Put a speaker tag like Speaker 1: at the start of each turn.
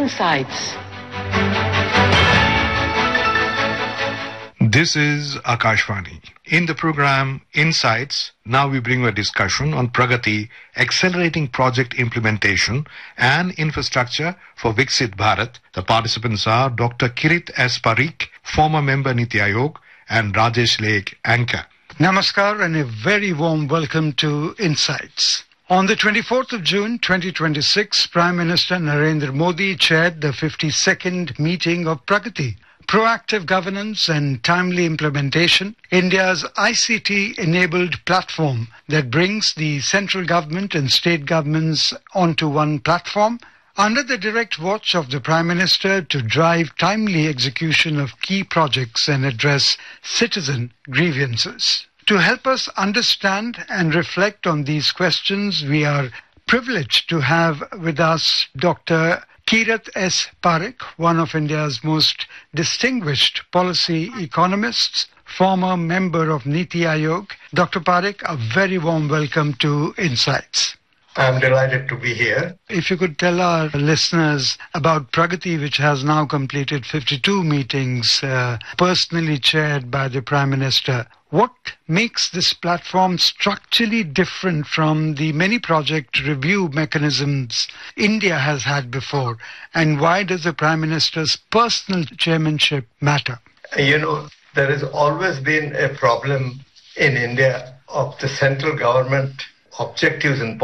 Speaker 1: Insights.
Speaker 2: This is Akashvani. In the program Insights, now we bring a discussion on Pragati, accelerating project implementation and infrastructure for Viksit Bharat. The participants are Dr. Kirit S. Parikh, former member Niti Aayog, and Rajesh Lake, anchor.
Speaker 3: Namaskar and a very warm welcome to Insights. On the 24th of June 2026, Prime Minister Narendra Modi chaired the 52nd meeting of Pragati. Proactive governance and timely implementation, India's ICT-enabled platform that brings the central government and state governments onto one platform, under the direct watch of the Prime Minister to drive timely execution of key projects and address citizen grievances. To help us understand and reflect on these questions, we are privileged to have with us Dr. Kirit S. Parikh, one of India's most distinguished policy economists, former member of Niti Aayog. Dr. Parikh, a very warm welcome to Insights.
Speaker 4: I'm delighted to be here.
Speaker 3: If you could tell our listeners about Pragati, which has now completed 52 meetings, personally chaired by the Prime Minister. What makes this platform structurally different from the many project review mechanisms India has had before? And why does the Prime Minister's personal chairmanship matter?
Speaker 4: There has always been a problem in India of the central government objectives and